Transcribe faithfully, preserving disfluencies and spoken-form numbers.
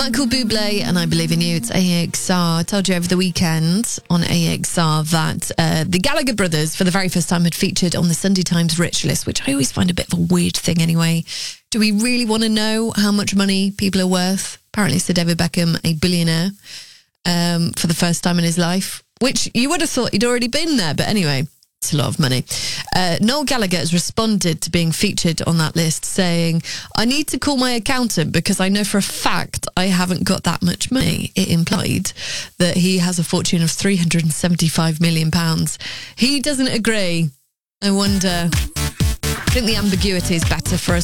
Michael Bublé and I Believe in You. It's A X R. I told you over the weekend on A X R that uh, the Gallagher brothers, for the very first time, had featured on the Sunday Times Rich List, which I always find a bit of a weird thing anyway. Do we really want to know how much money people are worth? Apparently, Sir David Beckham, a billionaire, um, for the first time in his life, which you would have thought he'd already been there. But anyway, it's a lot of money. Uh, Noel Gallagher has responded to being featured on that list, saying, I need to call my accountant because I know for a fact I haven't got that much money. It implied that he has a fortune of three hundred seventy-five million pounds. He doesn't agree. I wonder, I think the ambiguity is better for us